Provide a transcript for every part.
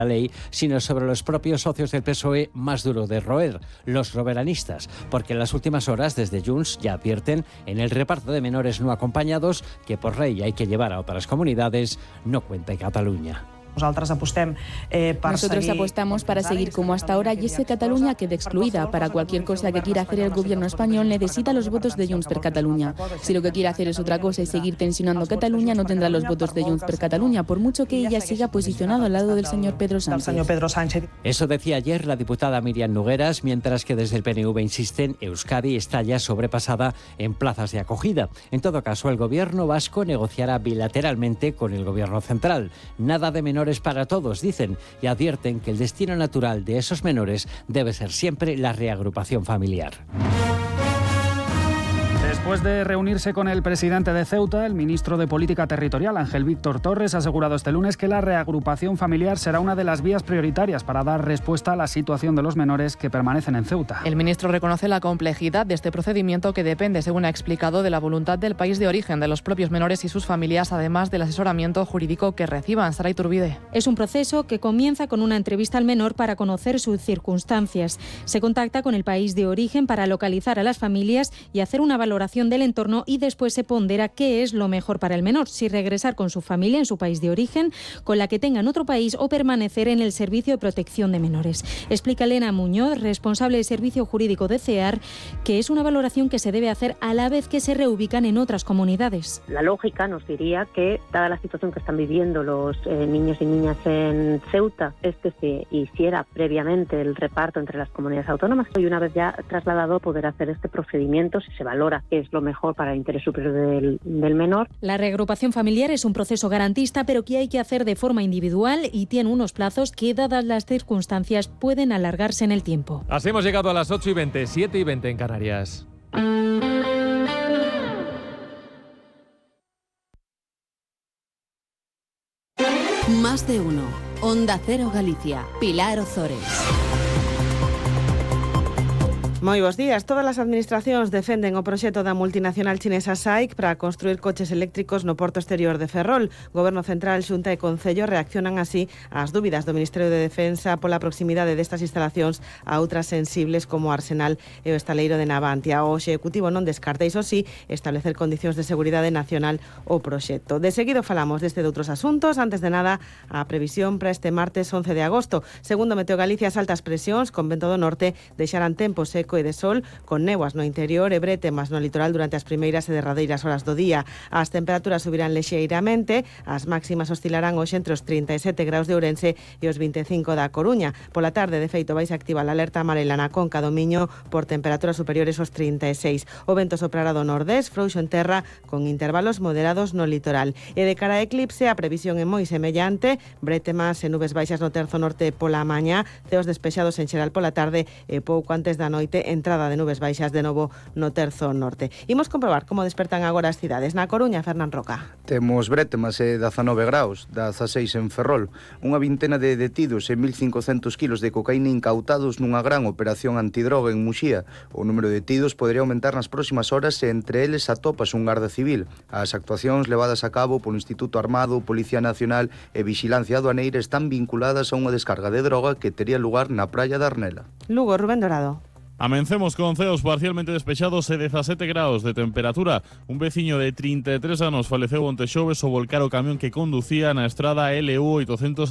la ley, sino sobre los propios socios del PSOE más duro de roer, los soberanistas, porque en las últimas horas desde Junts ya advierten en el reparto de menores no acompañados que por ley hay que llevar a otras comunidades, no cuenta en Cataluña. Nosotros apostamos para seguir como hasta ahora y es que Cataluña quede excluida. Para cualquier cosa que quiera hacer el gobierno español necesita los votos de Junts per Catalunya. Si lo que quiere hacer es otra cosa y seguir tensionando Cataluña, no tendrá los votos de Junts per Catalunya, por mucho que ella siga posicionado al lado del señor Pedro Sánchez. Eso decía ayer la diputada Míriam Nogueras, mientras que desde el PNV insisten, Euskadi está ya sobrepasada en plazas de acogida. En todo caso, el gobierno vasco negociará bilateralmente con el gobierno central. Nada de menores para todos, dicen, y advierten que el destino natural de esos menores debe ser siempre la reagrupación familiar. Después de reunirse con el presidente de Ceuta, el ministro de Política Territorial, Ángel Víctor Torres, ha asegurado este lunes que la reagrupación familiar será una de las vías prioritarias para dar respuesta a la situación de los menores que permanecen en Ceuta. El ministro reconoce la complejidad de este procedimiento que depende, según ha explicado, de la voluntad del país de origen de los propios menores y sus familias, además del asesoramiento jurídico que reciban. Sara Iturbide. Es un proceso que comienza con una entrevista al menor para conocer sus circunstancias. Se contacta con el país de origen para localizar a las familias y hacer una valoración del entorno y después se pondera qué es lo mejor para el menor, si regresar con su familia en su país de origen, con la que tenga en otro país o permanecer en el Servicio de Protección de Menores. Explica Elena Muñoz, responsable de Servicio Jurídico de CEAR, que es una valoración que se debe hacer a la vez que se reubican en otras comunidades. La lógica nos diría que, dada la situación que están viviendo los niños y niñas en Ceuta, se hiciera previamente el reparto entre las comunidades autónomas y una vez ya trasladado poder hacer este procedimiento si se valora que es lo mejor para el interés superior del menor. La reagrupación familiar es un proceso garantista, pero que hay que hacer de forma individual y tiene unos plazos que, dadas las circunstancias, pueden alargarse en el tiempo. Así hemos llegado a las 8:20, 7:20 en Canarias. Más de uno. Onda Cero Galicia. Pilar Ozores. Moi bons días. Todas as administracións defenden o proxecto da multinacional chinesa SAIC para construir coches eléctricos no porto exterior de Ferrol. Goberno Central, Xunta e Concello reaccionan así ás dúbidas do Ministerio de Defensa pola proximidade destas instalacións a outras sensibles como o Arsenal e o estaleiro de Navantia. O Executivo non descarta, iso sí, establecer condicións de seguridade nacional o proxecto. De seguido falamos deste de outros asuntos. Antes de nada, a previsión para este martes 11 de agosto. Segundo Meteo Galicia, as altas presións con vento do norte deixarán tempo seco e de sol, con néboas no interior e bretemas no litoral durante as primeiras e derradeiras horas do día. As temperaturas subirán lexeiramente, as máximas oscilarán hoxe entre os 37 graus de Ourense e os 25 da Coruña. Pola tarde, de feito, vais a activar a alerta amarela na Conca do Miño por temperaturas superiores aos 36. O vento soprará do nordés, frouxo en terra, con intervalos moderados no litoral. E de cara a eclipse, a previsión é moi semellante, bretemas e nubes baixas no terzo norte pola mañá, ceos despexados en xeral pola tarde e pouco antes da noite, entrada de nubes baixas de novo no terzo norte. Imos comprobar como despertan agora as cidades. Na Coruña, Fernán Roca. Temos bretemas e 19 graus, 16 en Ferrol, unha vintena de detidos e 1.500 kilos de cocaína incautados nunha gran operación antidroga en Muxía. O número de detidos podería aumentar nas próximas horas e entre eles atopas un garda civil. As actuacións levadas a cabo polo Instituto Armado, Policía Nacional e Vixilancia Aduaneira están vinculadas a unha descarga de droga que tería lugar na praia de Arnela. Lugo, Rubén Dorado. Amencemos con ceos parcialmente despechados e 17 graus de temperatura. Un veciño de 33 anos faleceu onte xoves ao volcar o camión que conducía na estrada LU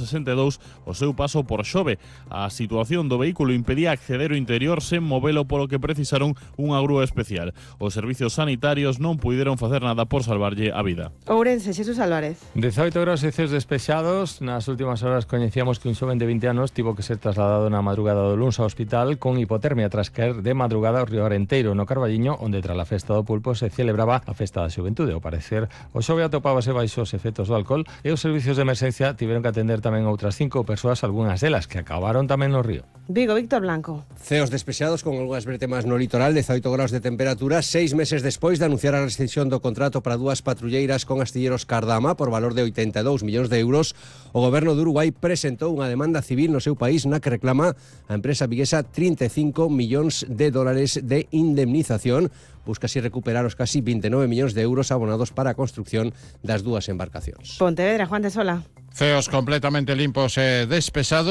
862 o seu paso por Xove. A situación do vehículo impedía acceder ao interior sen movelo, polo que precisaron unha grúa especial. Os servicios sanitarios non puideron facer nada por salvarlle a vida. Ourense, Xesús Álvarez. 18 graus e ceos despexados. Nas últimas horas coñecíamos que un xoven de 20 anos tivo que ser trasladado na madrugada do luns ao hospital con hipotermia tras que de madrugada ao río Arenteiro, no Carballiño, onde tras a festa do pulpo se celebraba a festa da xuventude. Ao parecer, o xove atopábase baixo os efectos do alcohol e os servicios de emerxencia tiveron que atender tamén outras 5 persoas, algunhas delas que acabaron tamén no río. Vigo, Víctor Blanco. Ceos despexados con algunhas bretemas no litoral, 18 graus de temperatura, 6 meses despois de anunciar a rescisión do contrato para 2 patrulleiras con astilleros Cardama por valor de 82 millóns de euros, o goberno de Uruguai presentou unha demanda civil no seu país na que reclama a empresa viguesa 35 millóns millóns de dólares de indemnización. Busca así recuperar os casi 29 millóns de euros abonados para a construcción das dúas embarcacións. Pontevedra, Juan de Sola. Ceos completamente limpos e despesados.